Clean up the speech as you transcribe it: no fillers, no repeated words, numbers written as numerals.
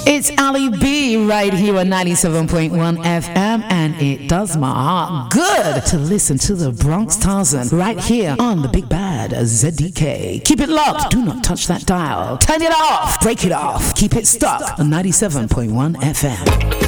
It's Ali B right here on 97.1 FM, and it does my heart good to listen to the Bronx Tarzan right here on the Big Bad ZDK. Keep it locked. Do not touch that dial. Turn it off. Break it off. Keep it stuck on 97.1 FM.